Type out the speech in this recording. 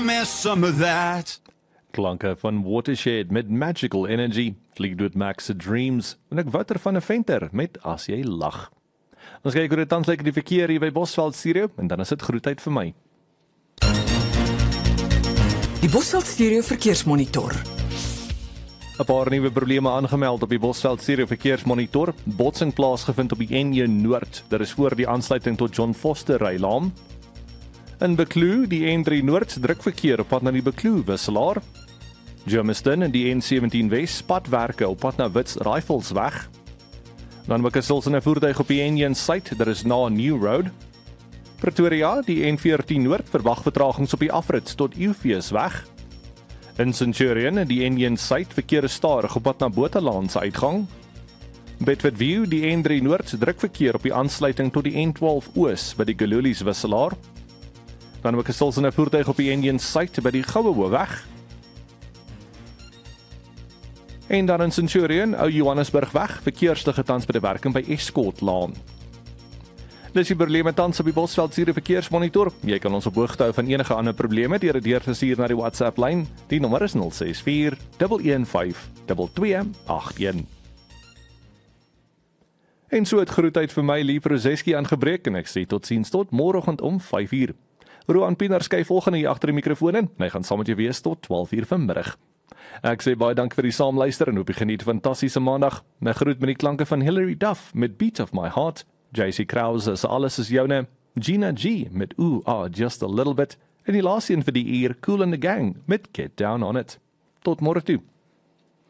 miss some of that. Klanke van Watershed met Magical Energy, Fleetwood Mac's Dreams, en ek Wouter van 'n Venter met As jy lag. Ons kyk hoe dit tans lyk in die verkeer hier by Bosveld Studio, en dan is dit groetheid vir my. Die Bosveld Studio Verkeersmonitor. 'n Paar nuwe probleme aangemeld op die Bosveld Studio Verkeersmonitor. Botsing plaasgevind op die N1 Noord. Dit is voor die aansluiting tot John Foster Rylaan. In Bekloo, die N3 Noord druk verkeer op pad na die Bekloo wisselaar. Germiston en die N17 Wes spadwerke op pad na Wits Riflesweg. Dan wikkel in 'n voertuig op die N1 Suid, daar is na New Road. Pretoria, die N14 Noord verwag vertragings op die afrits tot Eufeesweg. In Centurion, die N1 Suid verkeer is stadig op pad na Botalaan se uitgang. Bedfordview, die N3 Noord druk verkeer op die aansluiting tot die N12 Oos by die Gululies wisselaar. Dan wikkel in 'n voertuig op die N1 Suid by die Goue Hoofweg. En dan in Centurion, Ou Johannesburgweg, verkeerslige tans by die werking by Escortlaan. Dis die probleme tans op die Bosveld Studio Verkeersmonitor. Jy kan ons op hoogte hou van enige ander probleme deur dit deur te stuur na die WhatsApp lyn. Die nommer is 064 115 2281. En so het groetheid vir my Lief Roseski aangebreek en ek sê totsiens tot môreoggend om 5:00. Roan Pienaar skuif volgende hier agter die mikrofoon in. Hy gaan saam met jou wees tot 12:00 vanmiddag. Ek sê baie dankie vir die saamluister en hoop jy geniet 'n fantastiese maandag. My groet met die klanke van Hilary Duff met Beat of My Heart. JC Krause se Alles is joune, Gina G met Ooh Ah Just a Little Bit en die laaste een vir die uur Kool and the Gang met Get Down on It. Tot môre toe.